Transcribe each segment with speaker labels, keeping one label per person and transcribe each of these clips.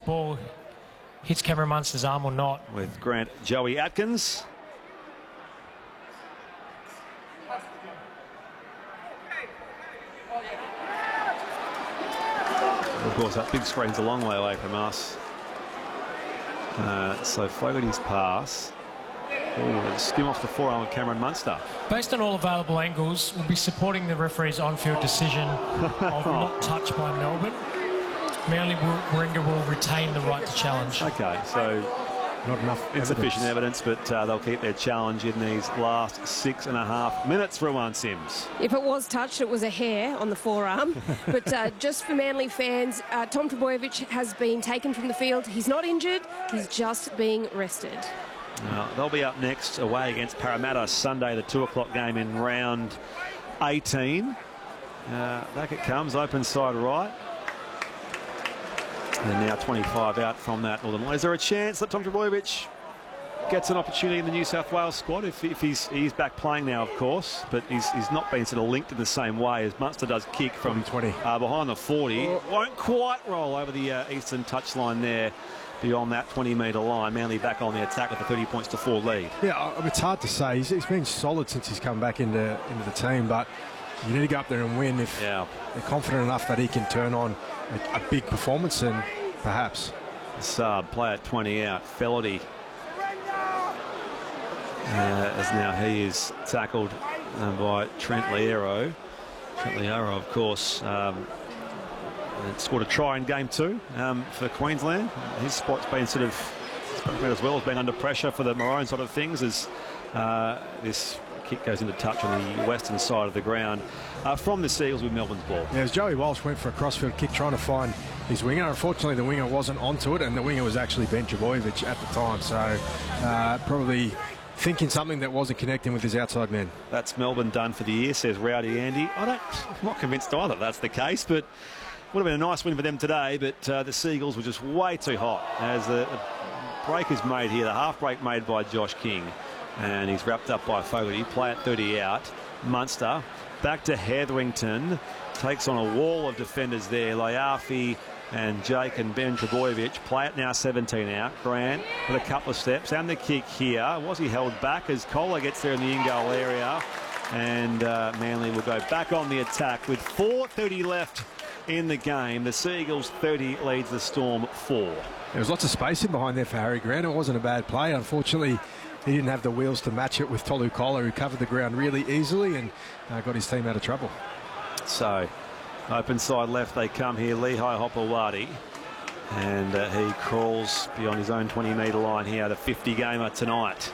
Speaker 1: ball hits Cameron Munster's arm or not.
Speaker 2: With Grant Joey Atkins. Of course, that big screen's a long way away from us. So Fogarty's pass. Skim off the forearm of Cameron Munster.
Speaker 1: Based on all available angles, we'll be supporting the referee's on-field decision of not touch by Melbourne. Manly Warringah will retain the right to challenge.
Speaker 2: Okay, so
Speaker 3: not enough
Speaker 2: insufficient evidence, but they'll keep their challenge in these last 6.5 minutes for Juan Sims.
Speaker 4: If it was touched, it was a hair on the forearm. But just for Manly fans, Tom Trbojevic has been taken from the field. He's not injured, he's just being rested.
Speaker 2: They'll be up next away against Parramatta Sunday, the 2 o'clock game in round 18. Back it comes, open side right. And now 25 out from that Northern line. Is there a chance that Tom Trbojevic gets an opportunity in the New South Wales squad if he's back playing now, of course, but he's not been sort of linked in the same way as Munster does kick from
Speaker 3: 20
Speaker 2: behind the 40. Won't quite roll over the eastern touchline there. Beyond that 20-metre line, Manly back on the attack with a 30 points to 4 lead.
Speaker 3: Yeah, I mean, it's hard to say. He's been solid since he's come back into the team, but you need to go up there and win if they're confident enough that he can turn on a big performance, and perhaps.
Speaker 2: Sub, play at 20 out, Felody. As now he is tackled by Trent Loiero. Trent Loiero, of course, scored a try in game 2 for Queensland. His spot's been sort of as well as being under pressure for the Maroon sort of things as this kick goes into touch on the western side of the ground from the Seagulls with Melbourne's ball.
Speaker 3: Yeah, as Joey Walsh went for a crossfield kick trying to find his winger. Unfortunately, the winger wasn't onto it, and the winger was actually Ben Trbojevic at the time. So probably thinking something that wasn't connecting with his outside man.
Speaker 2: That's Melbourne done for the year, says Rowdy Andy. I'm not convinced either that's the case, but would have been a nice win for them today, but the Seagulls were just way too hot as the break is made here, the half break made by Josh King, and he's wrapped up by Fogarty. Play at 30 out. Munster back to Hetherington, takes on a wall of defenders there. Loiafi and Jake and Ben Trbojevic. Play it now 17 out. Grant with a couple of steps and the kick here. Was he held back as Kohler gets there in the in-goal area, and Manly will go back on the attack with 4:30 left in the game. The Seagulls 30 leads the Storm 4.
Speaker 3: There was lots of space in behind there for Harry Grant. It wasn't a bad play. Unfortunately, he didn't have the wheels to match it with Tolu Kohler, who covered the ground really easily and got his team out of trouble.
Speaker 2: So, open side left they come here. Lehigh Hopewadi, and he crawls beyond his own 20-metre line here. The 50-gamer tonight.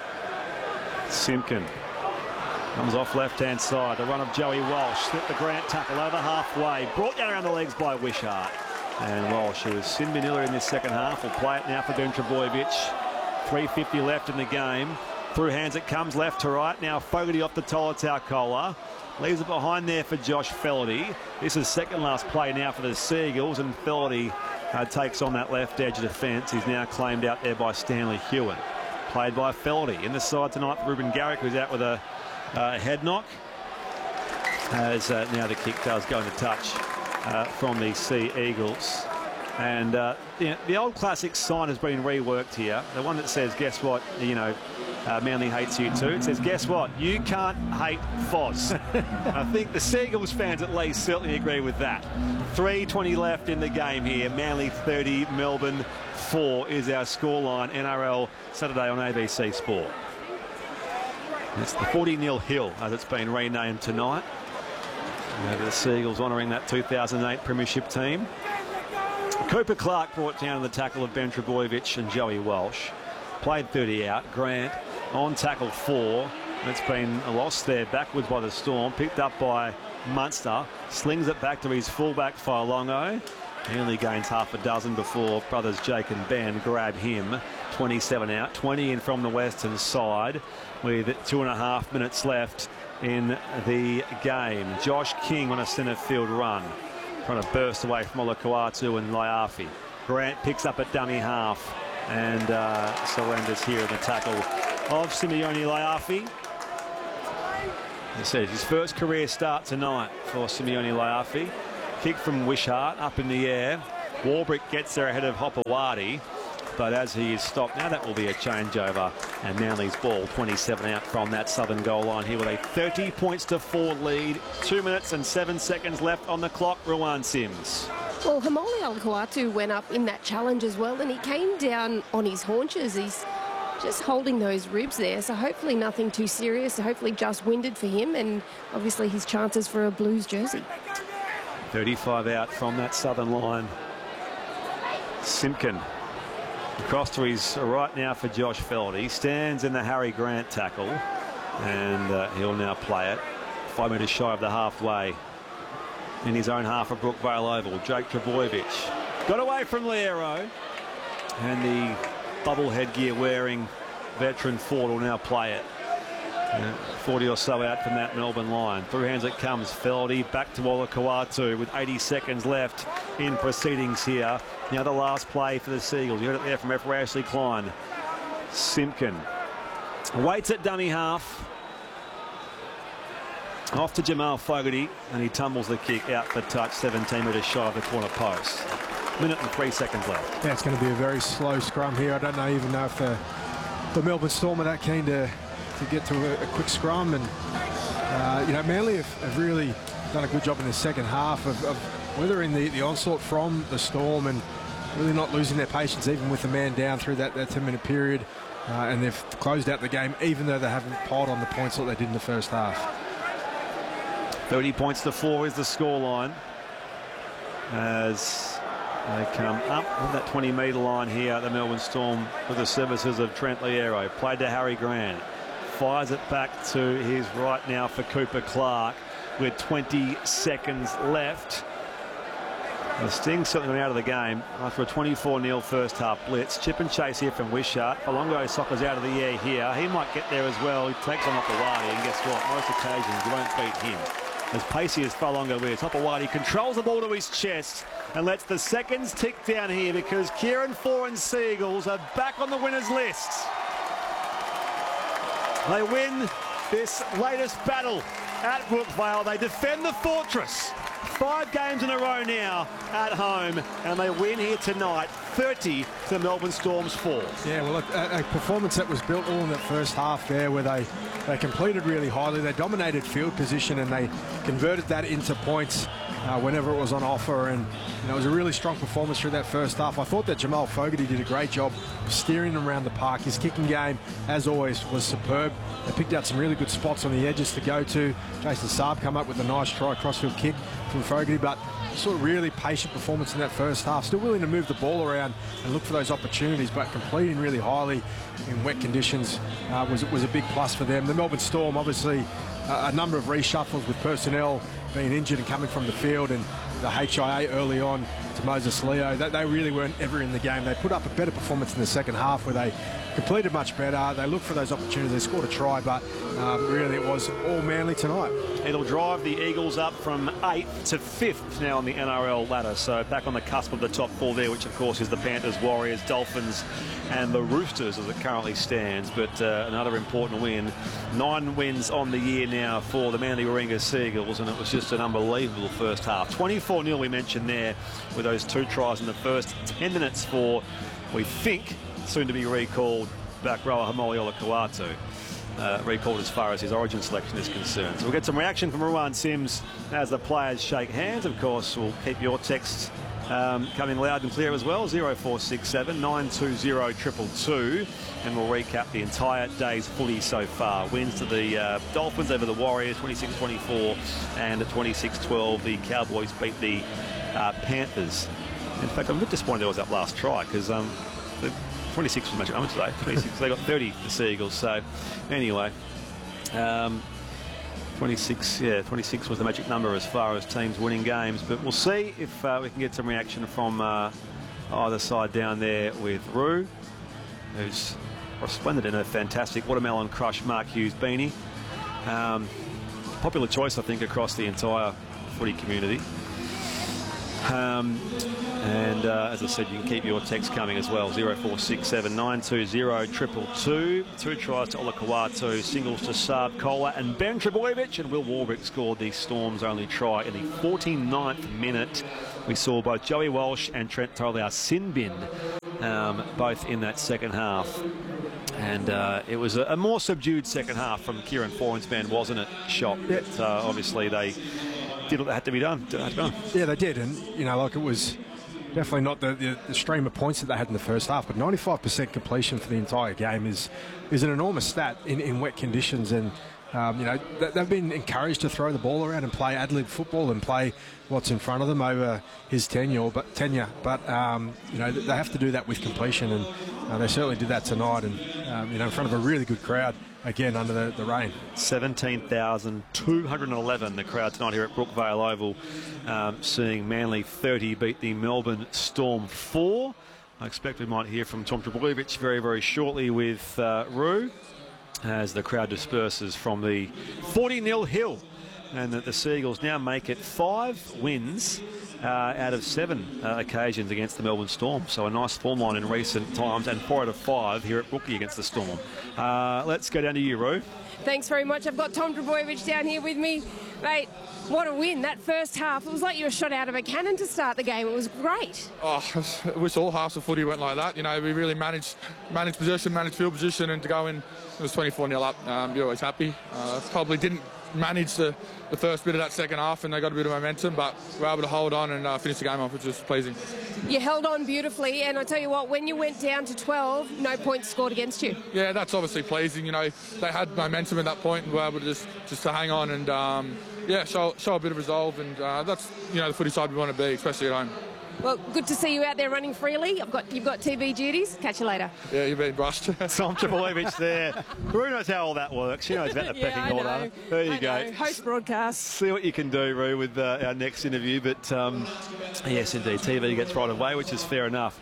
Speaker 2: Simpkin comes off left-hand side. The run of Joey Walsh. Slipped the Grant tackle over halfway. Brought down around the legs by Wishart. And Walsh, who was sin Manila in this second half, will play it now for Ben Trbojevic. 3:50 left in the game. Through hands it comes left to right. Now Fogarty off the Tolotau Kohler. Leaves it behind there for Josh Felody. This is second last play now for the Seagulls, and Felody takes on that left edge of defence. He's now claimed out there by Stanley Hewen. Played by Felody. In the side tonight, Ruben Garrick, who's out with a head knock, as now the kick does go into touch from the Sea Eagles. And the old classic sign has been reworked here. The one that says, guess what, Manly hates you too. It says, guess what, you can't hate Foz. I think the Seagulls fans at least certainly agree with that. 3:20 left in the game here. Manly 30, Melbourne 4 is our scoreline. NRL Saturday on ABC Sport. It's the 40-0 Hill, as it's been renamed tonight. The Seagulls honouring that 2008 Premiership team. Cooper Clark brought down the tackle of Ben Trbojevic and Joey Walsh. Played 30 out. Grant on tackle 4. It's been lost there backwards by the Storm. Picked up by Munster. Slings it back to his fullback Failongo. He only gains half a dozen before brothers Jake and Ben grab him. 27 out. 20 in from the western side with 2.5 minutes left in the game. Josh King on a centre field run, trying to burst away from Olakau'atu and Loiafi. Grant picks up at dummy half and surrenders here in the tackle of Simeone Loiafi. He says his first career start tonight for Simeone Loiafi. Kick from Wishart up in the air. Warbrick gets there ahead of Hopewadi, but as he is stopped, now that will be a changeover, and Manly's ball 27 out from that southern goal line here with a 30 points to 4 lead. 2 minutes and 7 seconds left on the clock. Ruan Sims.
Speaker 4: Well, Haumole Olakau'atu went up in that challenge as well, and he came down on his haunches. He's just holding those ribs there, so hopefully nothing too serious. Hopefully just winded for him, and obviously his chances for a Blues jersey.
Speaker 2: 35 out from that southern line. Simpkin across to his right now for Josh Feld. He stands in the Harry Grant tackle, and he'll now play it 5 metres shy of the halfway in his own half of Brookvale Oval. Jake Trbojevic got away from Liero, and the bubble headgear wearing veteran Ford will now play it. 40 or so out from that Melbourne line. Through hands it comes. Feldy back to Olakau'atu with 80 seconds left in proceedings here. Now the last play for the Seagulls. You heard it there from referee Ashley Klein. Simpkin waits at dummy half. Off to Jamal Fogarty, and he tumbles the kick out for touch, 17 metres shy of the corner post. Minute and 3 seconds left.
Speaker 3: Yeah, it's going to be a very slow scrum here. I don't even know if the Melbourne Storm are that keen to get to a quick scrum, and you know, Manly have really done a good job in the second half of weathering the onslaught from the Storm and really not losing their patience even with the man down through that 10-minute period, and they've closed out the game even though they haven't piled on the points like they did in the first half.
Speaker 2: 30 points to 4 is the scoreline as they come up on that 20-metre line here. The Melbourne Storm with the services of Trent Liero. Played to Harry Grant. Fires it back to his right now for Cooper Clark with 20 seconds left. The Sting certainly went out of the game after a 24-0 first half blitz. Chip and chase here from Wishart. Falongo soccers out of the air here. He might get there as well. He takes on Hopewadi, and guess what? Most occasions you won't beat him. As pacey as Falongo is, Hopewadi controls the ball to his chest and lets the seconds tick down here because Kieran Foran Seagulls are back on the winners list. They win this latest battle at Brookvale. They defend the fortress. 5 games in a row now at home, and they win here tonight, 30 to Melbourne Storm's 4.
Speaker 3: Yeah, well, a performance that was built all in that first half there, where they completed really highly. They dominated field position, and they converted that into points whenever it was on offer. And you know, it was a really strong performance through that first half. I thought that Jamal Fogarty did a great job steering them around the park. His kicking game, as always, was superb. They picked out some really good spots on the edges to go to. Jason Saab come up with a nice try crossfield kick from Fogarty, but sort of really patient performance in that first half. Still willing to move the ball around and look for those opportunities, but completing really highly in wet conditions was a big plus for them. The Melbourne Storm, obviously, a number of reshuffles with personnel being injured and coming from the field, and the HIA early on to Moses Leo. They really weren't ever in the game. They put up a better performance in the second half where they completed much better. They looked for those opportunities. They scored a try, but really it was all Manly tonight.
Speaker 2: It'll drive the Eagles up from 8th to 5th now on the NRL ladder. So back on the cusp of the top 4 there, which of course is the Panthers, Warriors, Dolphins and the Roosters as it currently stands. But another important win. 9 wins on the year now for the Manly Warringah Seagulls, and it was just an unbelievable first half. 24-0 we mentioned there with those 2 tries in the first 10 minutes for, we think, soon to be recalled back rower Haumole Olakau'atu. Recalled as far as his origin selection is concerned. So we'll get some reaction from Ruan Sims as the players shake hands. Of course, we'll keep your texts coming loud and clear as well. 0467 920 222, and we'll recap the entire day's footy so far. Wins to the Dolphins over the Warriors 26-24, and at 26-12 the Cowboys beat the Panthers. In fact, I'm a bit disappointed there was that last try, because the 26 was much how much today? 26. They got 30 the Seagulls. So anyway, 26 was the magic number as far as teams winning games. But we'll see if we can get some reaction from either side down there with Rue, who's resplendent in a fantastic watermelon crush Mark Hughes beanie. Popular choice, I think, across the entire footy community. And as I said, you can keep your text coming as well. 0467 920 222. 2 tries to Olakau'atu, singles to Saab Kola and Ben Trebojevic, and Will Warbrick scored the Storm's only try in the 49th minute. We saw both Joey Walsh and Trent Taulau-Sinbin both in that second half. And it was a more subdued second half from Kieran Foran's band, wasn't it, Shop?
Speaker 3: Yeah.
Speaker 2: But obviously they did what had to be done.
Speaker 3: Yeah, they did. And, you know, like, it was definitely not the stream of points that they had in the first half, but 95% completion for the entire game is an enormous stat in wet conditions. And you know, they've been encouraged to throw the ball around and play ad lib football and play what's in front of them over his tenure. But you know, they have to do that with completion, and they certainly did that tonight. And you know, in front of a really good crowd again under the rain.
Speaker 2: 17,211 the crowd tonight here at Brookvale Oval, seeing Manly 30 beat the Melbourne Storm 4. I expect we might hear from Tom Trbojevic very, very shortly with Roo, as the crowd disperses from the 40-0 hill, and that the Seagulls now make it 5 wins out of 7 occasions against the Melbourne Storm. So a nice form line in recent times, and 4 out of 5 here at Brookie against the Storm. Let's go down to you, Roo.
Speaker 4: Thanks very much. I've got Tom Trbojevic down here with me. Mate, what a win. That first half, it was like you were shot out of a cannon to start the game. It was great.
Speaker 5: Oh, I wish all halves of footy went like that. You know, we really managed possession, managed field position, and to go in, it was 24-0 up. You're always happy. Probably didn't manage the first bit of that second half, and they got a bit of momentum, but we were able to hold on and finish the game off, which was pleasing.
Speaker 4: You held on beautifully, and I tell you what, when you went down to 12, no points scored against you.
Speaker 5: Yeah, that's obviously pleasing. You know, they had momentum at that point and were able to just to hang on and yeah, show a bit of resolve, and that's, you know, the footy side we want to be, especially at home.
Speaker 4: Well, good to see you out there running freely. You've got TV duties. Catch you later.
Speaker 5: Yeah, you've been brushed.
Speaker 2: Tom Trbojevic there. Roo knows how all that works. She knows about the pecking order. There you go.
Speaker 4: Host broadcast.
Speaker 2: See what you can do, Roo, with our next interview. But yes, indeed, TV gets right away, which is fair enough.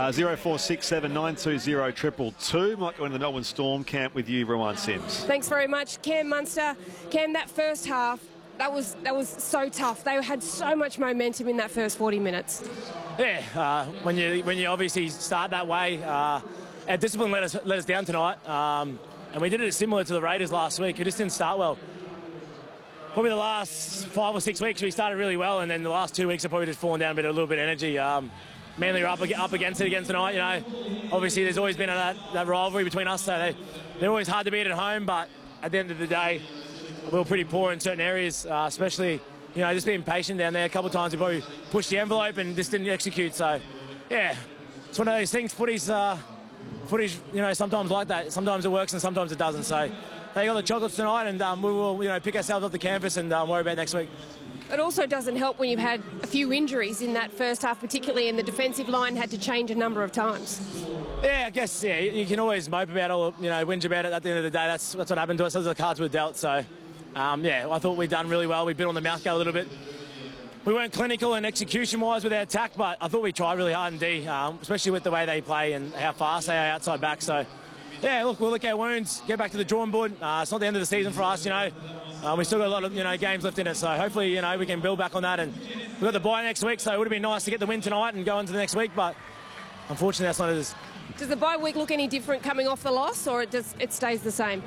Speaker 2: 0467 920 222. Might go into the Melbourne Storm camp with you, Rowan Sims.
Speaker 4: Thanks very much, Cam Munster. Cam, that first half, that was so tough. They had so much momentum in that first 40 minutes.
Speaker 6: Yeah, when you obviously start that way, our discipline let us down tonight, and we did it similar to the Raiders last week. We just didn't start well. Probably the last 5 or 6 weeks we started really well, and then the last 2 weeks have probably just fallen down a little bit of energy. Manly are up against it again tonight. You know, obviously there's always been that rivalry between us, so they're always hard to beat at home. But at the end of the day, we were pretty poor in certain areas, especially, you know, just being patient down there. A couple of times we probably pushed the envelope and just didn't execute. So, yeah, it's one of those things. Footy's, you know, sometimes like that. Sometimes it works and sometimes it doesn't. So, they got the chocolates tonight, and we will, you know, pick ourselves off the canvas and worry about next week.
Speaker 4: It also doesn't help when you've had a few injuries in that first half, particularly, and the defensive line had to change a number of times.
Speaker 6: Yeah, I guess, yeah, you can always mope about it or, you know, whinge about it. At the end of the day, that's what happened to us. Those are the cards we were dealt. So, yeah, I thought we'd done really well. We bit on the mouth guard a little bit. We weren't clinical and execution-wise with our attack, but I thought we tried really hard indeed, especially with the way they play and how fast they are outside back. So, yeah, look, we'll look at our wounds, get back to the drawing board. It's not the end of the season for us, you know. We've still got a lot of, you know, games left in it, so hopefully, you know, we can build back on that. And we've got the bye next week, so it would have been nice to get the win tonight and go into the next week, but unfortunately that's not it is.
Speaker 4: Does the bye week look any different coming off the loss, or it stays the same?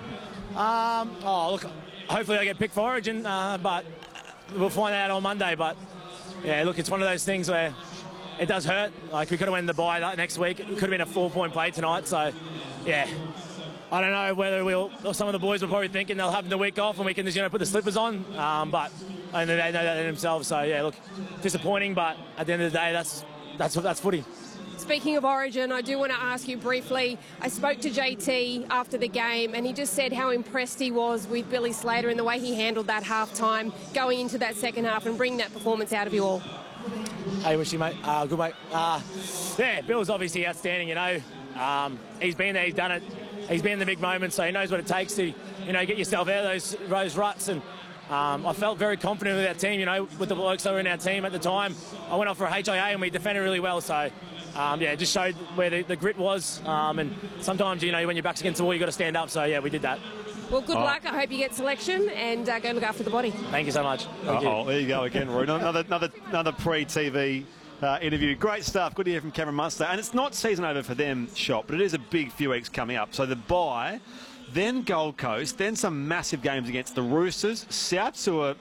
Speaker 6: Look, hopefully I get picked for Origin, but we'll find out on Monday. But, yeah, look, it's one of those things where it does hurt. Like, we could have won the bye next week. It could have been a 4-point play tonight, so, yeah. I don't know whether some of the boys were probably thinking they'll have the week off and we can just, you know, put the slippers on, but they know that in themselves. So, yeah, look, disappointing, but at the end of the day, that's footy.
Speaker 4: Speaking of Origin, I do want to ask you briefly. I spoke to JT after the game, and he just said how impressed he was with Billy Slater and the way he handled that half-time, going into that second half and bringing that performance out of you all.
Speaker 6: Hey, wish you, mate. Good, mate. Yeah, Bill's obviously outstanding, you know. He's been there, he's done it. He's been in the big moments, so he knows what it takes to, you know, get yourself out of those ruts. And I felt very confident with our team, you know, with the blokes that were in our team at the time. I went off for a HIA and we defended really well, so... yeah, it just showed where the grit was, and sometimes, you know, when your back's against the wall, you've got to stand up, so yeah, we did that.
Speaker 4: Well, good luck. I hope you get selection, and go look after the body.
Speaker 6: Thank you so much.
Speaker 2: There you go again, Roy. Another pre-TV interview. Great stuff. Good to hear from Cameron Munster. And it's not season over for them, Shop, but it is a big few weeks coming up. So the bye, then Gold Coast, then some massive games against the Roosters, Souths, who are,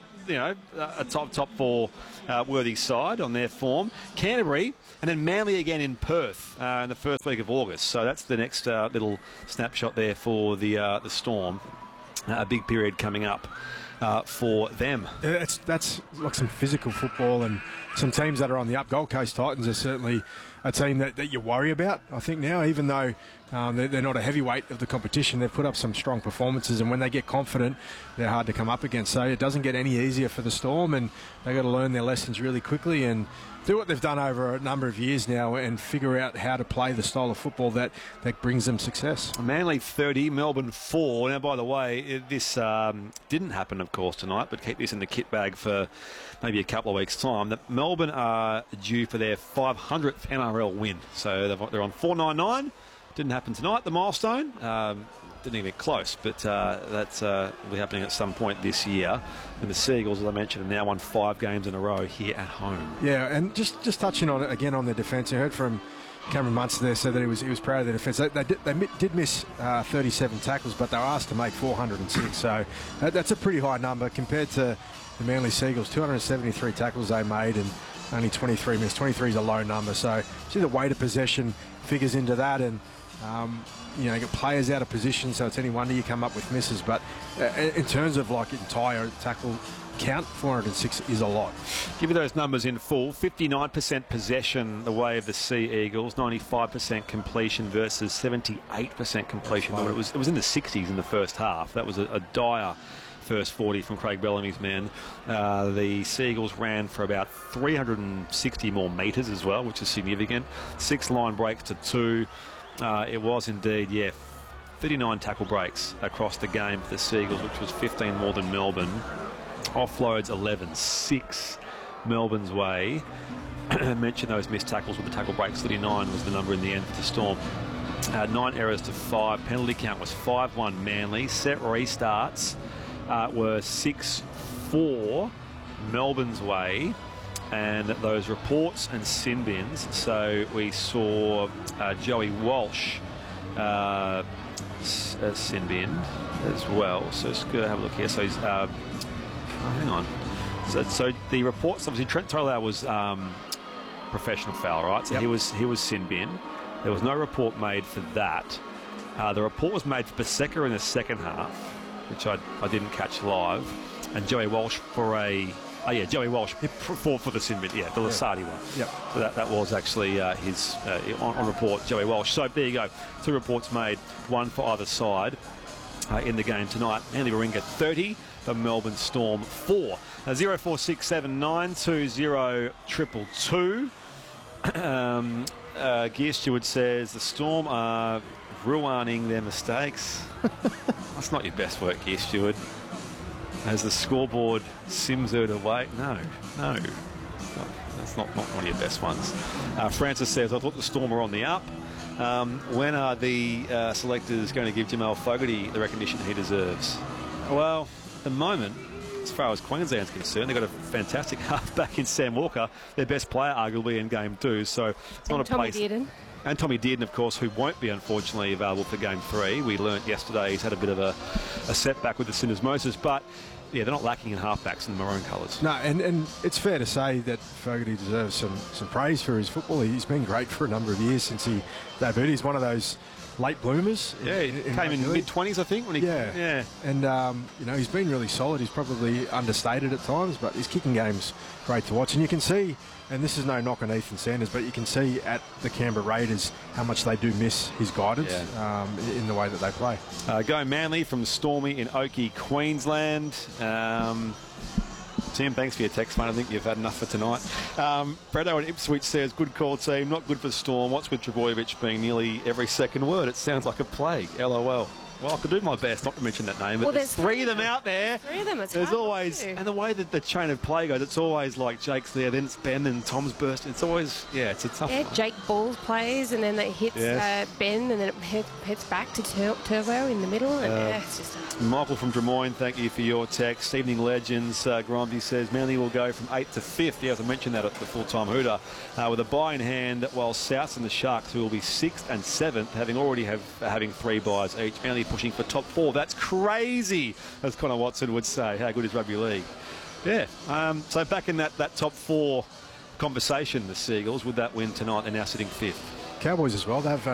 Speaker 2: a top four worthy side on their form, Canterbury, and then Manly again in Perth in the first week of August. So that's the next little snapshot there for the Storm. A big period coming up for them.
Speaker 3: That's like some physical football, and some teams that are on the up. Gold Coast Titans are certainly a team that you worry about, I think, now, even though they're not a heavyweight of the competition. They've put up some strong performances, and when they get confident, they're hard to come up against. So it doesn't get any easier for the Storm, and they've got to learn their lessons really quickly and do what they've done over a number of years now and figure out how to play the style of football that brings them success.
Speaker 2: Manly 30, Melbourne 4. Now, by the way, this didn't happen, of course, tonight, but keep this in the kit bag for maybe a couple of weeks' time. That Melbourne are due for their 500th NRL win. So they're on 499. Didn't happen tonight, the milestone. Didn't even get close, but that's will be happening at some point this year. And the Seagulls, as I mentioned, have now won 5 games in a row here at home.
Speaker 3: Yeah, and just touching on it again on their defence, I heard from Cameron Munster there said that he was proud of their defence. They did miss 37 tackles, but they were asked to make 406. So that's a pretty high number compared to the Manly Seagulls. 273 tackles they made and only 23 missed. 23 is a low number. So see the weight of possession figures into that, and you get players out of position, so it's any wonder you come up with misses. But in terms of like entire tackle count, 406 is a lot.
Speaker 2: Give you those numbers in full. 59% possession the way of the Sea Eagles, 95% completion versus 78% completion. It was in the 60s in the first half. That was a dire first 40 from Craig Bellamy's men. The Seagulls ran for about 360 more metres as well, which is significant. 6 line breaks to 2. It was indeed, 39 tackle breaks across the game for the Seagulls, which was 15 more than Melbourne. Offloads 11, 6 Melbourne's way. Mention those missed tackles with the tackle breaks. 39 was the number in the end for the Storm. 9 errors to 5. Penalty count was 5-1 Manly. Set restarts were 6-4 Melbourne's way. And those reports and sin bins. So we saw Joey Walsh sin bin as well. So let's go have a look here. So he's hang on. So the reports, obviously Trent Tolau was professional foul, right? So he was sin bin. There was no report made for that. The report was made for Paseka in the second half, which I didn't catch live, and Joey Walsh for a. Joey Walsh for the sin bin, the Lasardi one.
Speaker 3: Yep.
Speaker 2: So that was actually his on report, Joey Walsh. So there you go. 2 reports made, 1 for either side in the game tonight. Manly Warringah 30, the Melbourne Storm 4. 0467920222. Gear Steward says the Storm are ruining their mistakes. That's not your best work, Gear Steward. As the scoreboard sims it away. No. That's not one of your best ones. Francis says, I thought the Storm were on the up. When are the selectors going to give Jamal Fogarty the recognition he deserves? Well, at the moment, as far as Queensland's concerned, they've got a fantastic halfback in Sam Walker, their best player arguably in Game 2. So it's not a
Speaker 4: Tommy
Speaker 2: place.
Speaker 4: Dearden.
Speaker 2: And Tommy Dearden, of course, who won't be unfortunately available for Game 3. We learnt yesterday he's had a bit of a setback with the syndesmosis, but they're not lacking in halfbacks in the maroon colours.
Speaker 3: No, and it's fair to say that Fogarty deserves some praise for his football. He's been great for a number of years since he debuted. He's one of those late bloomers.
Speaker 2: Yeah, he came in mid-20s, I think. When he,
Speaker 3: yeah. And, he's been really solid. He's probably understated at times, but his kicking game's great to watch. And you can see, and this is no knock on Ethan Sanders, but you can see at the Canberra Raiders how much they do miss his guidance in the way that they play.
Speaker 2: Go Manly from Stormy in Oakey, Queensland. Tim, thanks for your text, mate. I think you've had enough for tonight. Bretto in Ipswich says, good call, team. Not good for Storm. What's with Trbojevic being nearly every second word? It sounds like a plague. LOL. Well, I could do my best not to mention that name, but
Speaker 4: Well,
Speaker 2: there's three of them out there.
Speaker 4: Three of them. It's
Speaker 2: There's
Speaker 4: hard not
Speaker 2: always,
Speaker 4: to.
Speaker 2: and the way that the chain of play goes, it's always like Jake's there, then it's Ben, and Tom's burst. It's always, yeah, it's a tough
Speaker 4: Yeah,
Speaker 2: one.
Speaker 4: Jake Balls plays, and then it hits
Speaker 2: Yes.
Speaker 4: Ben, and then it heads back to Turbo in the middle, and it's just.
Speaker 2: Michael from Drummoyne, thank you for your text. Evening Legends, Gromby says Manly will go from 8th to 5th. He hasn't mentioned that at the full-time Hooter. With a bye in hand, while Souths and the Sharks, who will be 6th and 7th, having 3 byes each. Manly pushing for top 4. That's crazy, as Connor Watson would say. How good is rugby league? Yeah. So back in that top 4 conversation, the Seagulls, with that win tonight, they're now sitting 5th.
Speaker 3: Cowboys as well. They've